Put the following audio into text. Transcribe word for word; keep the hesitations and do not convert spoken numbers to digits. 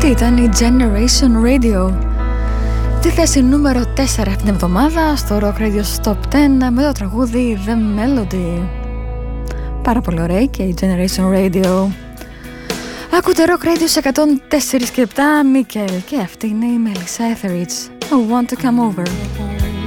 Ήταν η Generation Radio. Τη θέση νούμερο τέσσερα αυτήν την εβδομάδα στο Rock Radio Top δέκα με το τραγούδι The Melody. Πάρα πολύ ωραία και η Generation Radio. Ακούτε Rock Radio σε εκατόν τέσσερα και επτά, Μίκελ, και αυτή είναι η Melissa Etheridge. I want to come over.